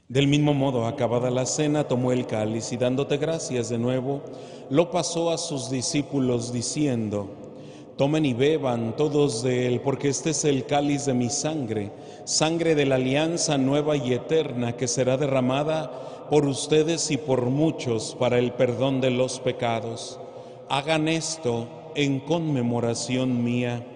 Del mismo modo, acabada la cena, tomó el cáliz y dándote gracias de nuevo, lo pasó a sus discípulos diciendo: Tomen y beban todos de él, porque este es el cáliz de mi sangre, sangre de la alianza nueva y eterna que será derramada por ustedes y por muchos para el perdón de los pecados. Hagan esto en conmemoración mía.